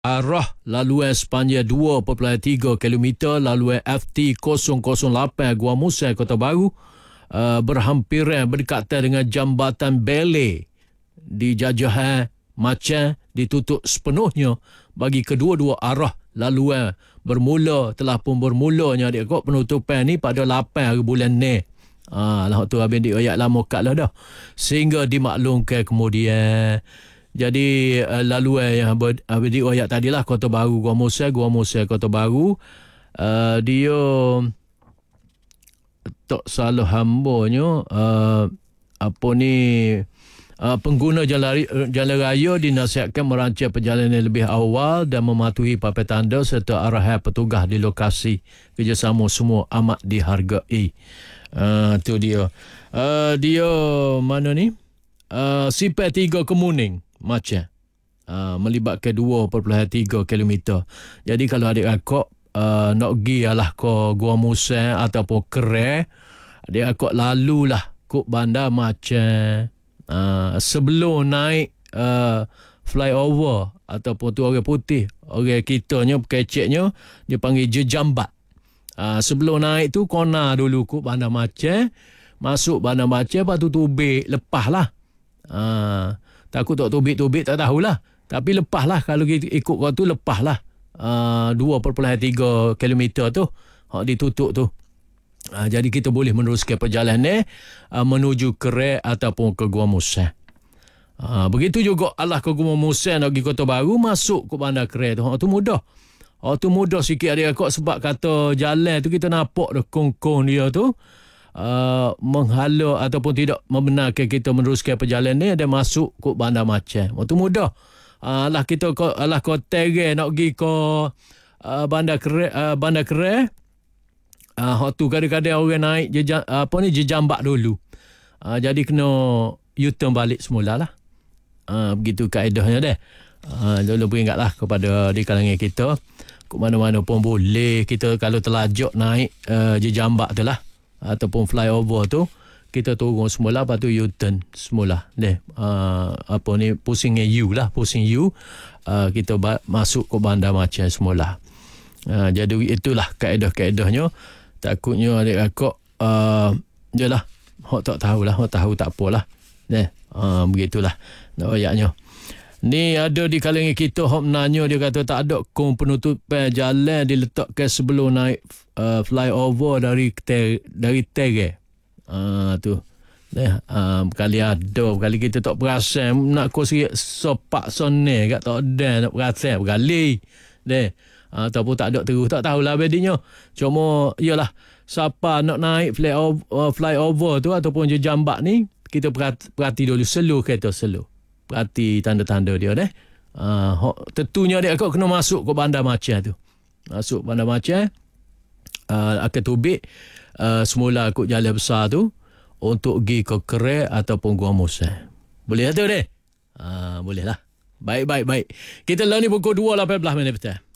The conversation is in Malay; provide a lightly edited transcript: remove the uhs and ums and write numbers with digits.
arah laluan sepanjang 2.3 km laluan FT 008 Gua Musa Kota Baru berhampiran berdekatan dengan jambatan Belay di Jajahan Macan ditutup sepenuhnya bagi kedua-dua arah laluan telah pun bermulanya adik-adik penutupan ni pada 8 hari bulan ni. Lah tu abang dik ayat lama kat lah dah. Sehingga dimaklumkan kemudian. Jadi laluan yang abang dik ayat tadilah Kota Baru Gua Musa Kota Baru. Dia tak salah hambanya pengguna jalan raya dinasihatkan merancang perjalanan lebih awal dan mematuhi papan tanda serta arahan petugas di lokasi. Kerjasama semua amat dihargai. Tu dia. Dia mana ni? Sipai 3 Kemuning macam. Melibatkan 2.3 km. Jadi kalau adik-adik nak pergi alah ke Gua Musa ataupun Kerai, adik-adik lalulah kok bandar Macan. Sebelum naik flyover ataupun tu orang putih, orang kitanya keceknya dia panggil jejambat. Sebelum naik tu kona dulu kok bandar Macan, masuk bandar Macan, lepas tu tubik lepas lah. Takut tak tubik tak tahulah, tapi lepas lah kalau kita ikut kau tu, lepas lah 2.3 km tu ditutup tu. Jadi kita boleh meneruskan perjalanan menuju Kerai ataupun ke Gua Musa. Begitu juga alah ke Gua Musa nak pergi Kota Baru, masuk ke bandar Kerai tu. Tu mudah. Tu mudah sikit adik-adik sebab kata jalan tu kita nampak dah kong-kong dia tu menghala ataupun tidak membenarkan kita meneruskan perjalanan dan masuk ke bandar Macan. Tu mudah. Alah kita alah Kota Terai nak pergi ke bandar Kerai. Tu kadang-kadang orang naik jejambak dulu. Jadi kena U-turn balik semula lah. Begitu kaedahnya deh. Dulu peringatlah kepada di kalangan kita, ke mana-mana pun boleh kita kalau terlajak naik jejambak tu lah ataupun flyover tu, kita turun semula, lepas tu U-turn semula deh. Pusing U lah, pusing U, kita masuk ke bandar Macan semula. Jadi itulah kaedah-kaedahnya. Takutnya adik-adik jelah hok tak tahulah, hok tahu tak apalah. Begitulah ayatnya. Ni ada di kalangan kita hok menanya, dia kata tak ada kong penutupan jalan diletakkan sebelum naik flyover dari Terai. Tu. Kali ada, kali kita tak perasan nak kau sikit sopak sonne kat tak ada nak perasan berkali. Ataupun tak ada terus, tak tahulah bedinya. Cuma iyalah, siapa nak naik flyover tu ataupun jejambak ni, kita perhati dulu slow kereta, slow. Perhati tanda-tanda dia deh. Tentunya dia kau kena masuk ke bandar Macan tu. Masuk bandar Macan, akan tubik semula ikut jalan besar tu untuk pergi ke Kerai ataupun Gua Musa. Boleh lah tu deh. Boleh lah. Baik. Kita lah ni pukul 2.18 petang.